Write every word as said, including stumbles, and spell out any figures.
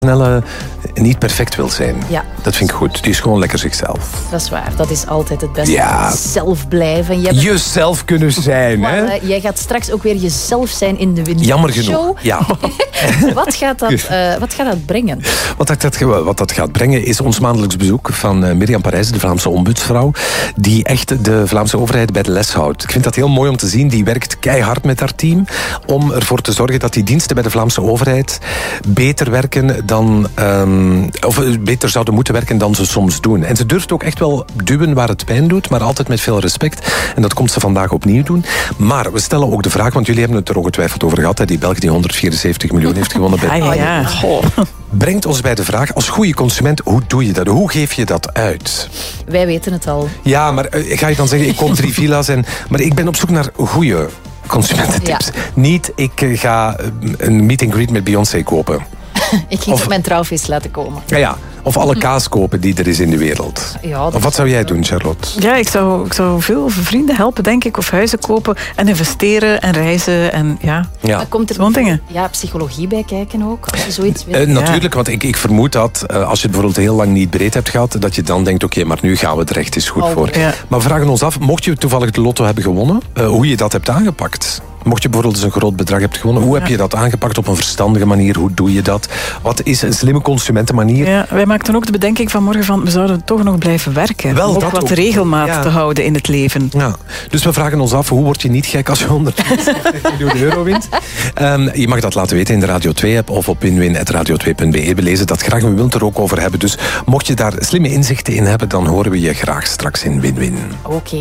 Nelle niet perfect wil zijn. Ja. Dat vind ik goed. Die is gewoon lekker zichzelf. Dat is waar. Dat is altijd het beste. Ja. Zelf blijven. Jij bent... Jezelf kunnen zijn. Hè? Voilà, jij gaat straks ook weer jezelf zijn in de Win-Win Jammer Show. genoeg. Ja. wat, gaat dat, uh, wat gaat dat brengen? Wat dat, wat dat gaat brengen is ons maandelijks bezoek van uh, Mirjam Parijs, de Vlaamse ombudsvrouw, die echt de Vlaamse overheid bij de les houdt. Ik vind dat heel mooi om te zien. Die werkt keihard met haar team om ervoor te zorgen dat die diensten bij de Vlaamse overheid beter werken dan, um, of beter zouden moeten werken dan ze soms doen. En ze durft ook echt wel duwen waar het pijn doet, maar altijd met veel respect. En dat komt ze vandaag opnieuw doen. Maar we stellen ook de vraag, want jullie hebben het er ongetwijfeld over gehad, hè, die Belg die honderdvierenzeventig miljoen heeft gewonnen bij ja, ja, ja. Goh. Brengt ons bij de vraag, als goede consument, hoe doe je dat? Hoe geef je dat uit? Wij weten het al. Ja, maar uh, ga je dan zeggen, ik koop drie villa's, en, maar ik ben op zoek naar goede consumententips. Ja. Niet, ik uh, ga een meet and greet met Beyoncé kopen. Ik ging of, op mijn trouwfeest laten komen. Ja, ja. Of alle kaas kopen die er is in de wereld. Ja, of wat zou jij doen, Charlotte? Ja, ik zou, ik zou veel vrienden helpen, denk ik. Of huizen kopen en investeren en reizen. En ja, ja. Maar komt er zo'n dingen. Ja, psychologie bij kijken ook, als je zoiets weet. Uh, natuurlijk, want ik, ik vermoed dat uh, als je het bijvoorbeeld heel lang niet breed hebt gehad, dat je dan denkt, oké, okay, maar nu gaan we er echt eens goed oh, voor. Ja. Maar we vragen ons af, mocht je toevallig de lotto hebben gewonnen, uh, hoe je dat hebt aangepakt? Mocht je bijvoorbeeld eens een groot bedrag hebt gewonnen, hoe heb je dat aangepakt op een verstandige manier? Hoe doe je dat? Wat is een slimme consumentenmanier? Ja, wij maakten ook de bedenking vanmorgen van, we zouden toch nog blijven werken. Wel, om ook dat wat ook. regelmaat ja. te houden in het leven. Ja. Dus we vragen ons af, hoe word je niet gek als je honderdvijftig miljoen euro wint? Um, je mag dat laten weten in de Radio twee-app of op winwin punt radio twee punt be. We lezen dat graag, we willen het er ook over hebben. Dus mocht je daar slimme inzichten in hebben, dan horen we je graag straks in Win-Win. Oké. Okay.